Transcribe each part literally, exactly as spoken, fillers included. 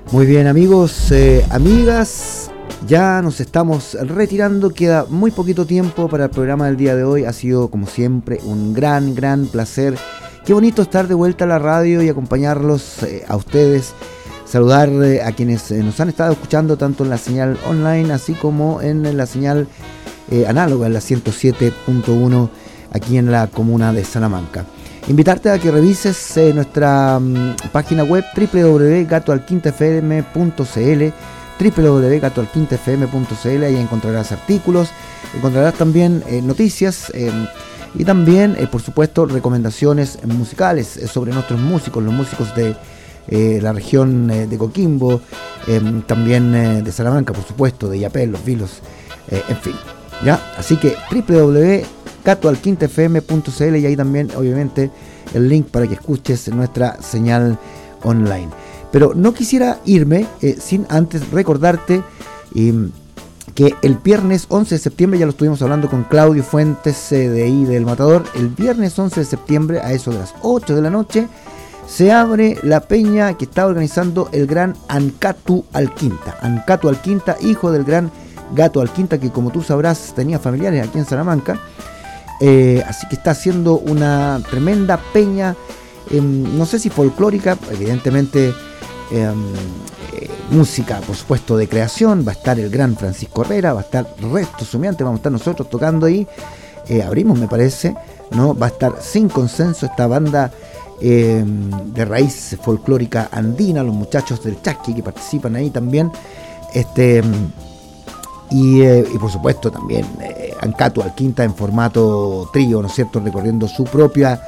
Muy bien, amigos, eh, amigas, ya nos estamos retirando, queda muy poquito tiempo para el programa del día de hoy. Ha sido, como siempre, un gran, gran placer. Qué bonito estar de vuelta a la radio y acompañarlos eh, a ustedes, saludar eh, a quienes eh, nos han estado escuchando tanto en la señal online así como en la señal eh, análoga, en la ciento siete punto uno aquí en la comuna de Salamanca. Invitarte a que revises eh, nuestra um, página web doble u doble u doble u punto gato alquinta f m punto c l, doble u doble u doble u punto gato alquinta f m punto c l. Ahí encontrarás artículos, encontrarás también eh, noticias eh, y también, eh, por supuesto, recomendaciones musicales eh, sobre nuestros músicos, los músicos de eh, la región eh, de Coquimbo, eh, también eh, de Salamanca, por supuesto, de Illapel, Los Vilos, eh, en fin. ¿Ya? Así que doble u doble u doble u punto gato alquinta f m punto c l y ahí también, obviamente, el link para que escuches nuestra señal online. Pero no quisiera irme eh, sin antes recordarte eh, que el viernes once de septiembre, ya lo estuvimos hablando con Claudio Fuentes eh, de ahí del Matador, el viernes once de septiembre a eso de las ocho de la noche se abre la peña que está organizando el gran Ancatu Alquinta. Ancatu Alquinta, hijo del gran Gato Alquinta, que como tú sabrás tenía familiares aquí en Salamanca. Eh, así que está haciendo una tremenda peña, eh, no sé si folclórica, evidentemente eh, eh, música, por supuesto, de creación. Va a estar el gran Francisco Herrera, va a estar Resto Sumiante, vamos a estar nosotros tocando ahí, eh, abrimos me parece, ¿no? Va a estar Sin Consenso, esta banda eh, de raíz folclórica andina, los muchachos del Chasqui que participan ahí también, este... Y, eh, y por supuesto también eh, Ancatu Alquinta en formato trío, ¿no es cierto?, recorriendo su propia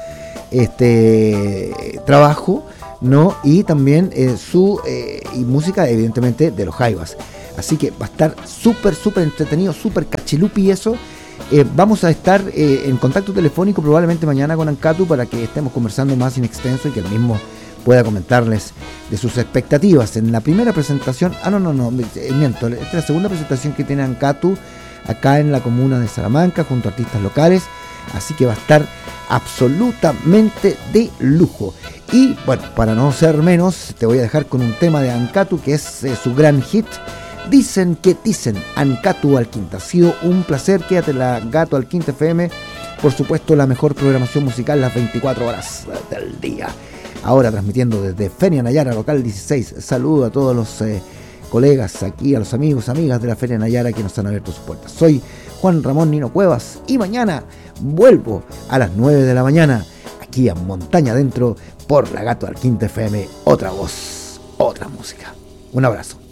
este trabajo, ¿no? Y también eh, su eh, y música evidentemente de los Jaivas. Así que va a estar súper, súper entretenido, súper cachilupi y eso. Eh, vamos a estar eh, en contacto telefónico probablemente mañana con Ancatu para que estemos conversando más en extenso y que el mismo pueda comentarles de sus expectativas. En la primera presentación, ah no, no, no, miento, esta es la segunda presentación que tiene Ancatu acá en la comuna de Salamanca junto a artistas locales, así que va a estar absolutamente de lujo. Y bueno, para no ser menos, te voy a dejar con un tema de Ancatu que es eh, su gran hit, Dicen que dicen, Ancatu Alquinta. Ha sido un placer, quédate en la Gato Alquinta F M, por supuesto la mejor programación musical las veinticuatro horas del día. Ahora transmitiendo desde Feria Nayara, local dieciséis. Saludo a todos los eh, colegas aquí, a los amigos, amigas de la Feria Nayara que nos han abierto sus puertas. Soy Juan Ramón Nino Cuevas y mañana vuelvo a las nueve de la mañana aquí a Montaña Adentro por la Gato Alquinta F M. Otra voz, otra música. Un abrazo.